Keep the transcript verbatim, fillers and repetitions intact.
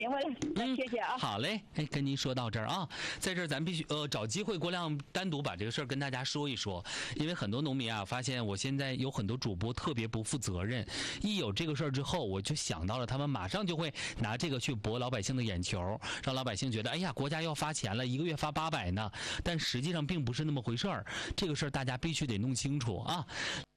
行吧，那谢谢啊。 好嘞，哎，跟您说到这儿啊，在这儿咱必须呃找机会，郭亮单独把这个事儿跟大家说一说，因为很多农民啊，发现我现在有很多主播特别不负责任，一有这个事儿之后，我就想到了他们马上就会拿这个去博老百姓的眼球，让老百姓觉得，哎呀，国家要发钱了，一个月发八百呢，但实际上并不是那么回事儿，这个事儿大家必须得弄清楚啊。